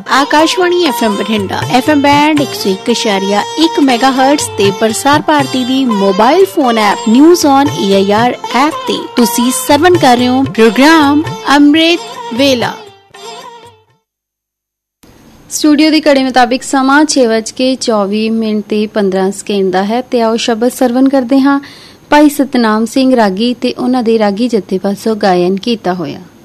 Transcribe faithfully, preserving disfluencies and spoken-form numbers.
Akashvani F M Bathinda F M band एक सौ एक इशारिया एक मैगा हर्ट्ज ते प्रसार भारती दी mobile phone app news on A I R app ते तुसी सर्वन कर रहे हो प्रोग्राम अमृत वेला। स्टूडियो की घड़ी मुताबिक समा छे बज के चौबी मिनट ते पंद्रह सकेंड का है ते आओ शब्द सरवन करते हाँ। भाई सतनाम सिंह रागी ते उन्हां दे रागी जत्थे पासों गायन कीता होया।